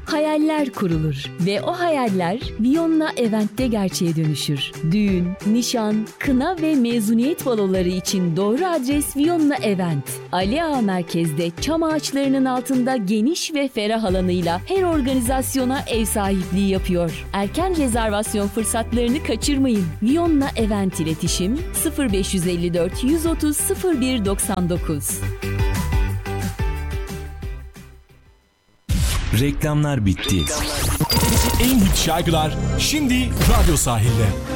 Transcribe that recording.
hayaller kurulur ve o hayaller Viyonna Event'te gerçeğe dönüşür. Düğün, nişan, kına ve mezuniyet baloları için doğru adres Viyonna Event. Ali Ağa Merkez'de çam ağaçlarının altında geniş ve ferah alanıyla her organizasyona ev sahipliği yapıyor. Erken rezervasyon fırsatlarını kaçırmayın. Viyonna Event iletişim 0554 130 0199. Reklamlar bitti. En hit şarkılar şimdi Radyo Sahil'de.